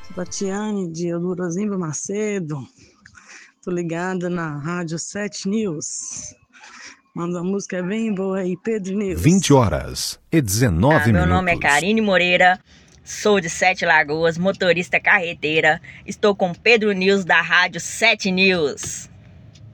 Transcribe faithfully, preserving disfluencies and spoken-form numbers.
Tatiane de Eldorzinho Macedo. Tô ligada na Rádio sete News. Manda uma música bem boa aí, Pedro News. vinte horas e dezenove ah, meu minutos. nome é Karine Moreira, sou de Sete Lagoas, motorista carreteira. Estou com Pedro News da Rádio sete News.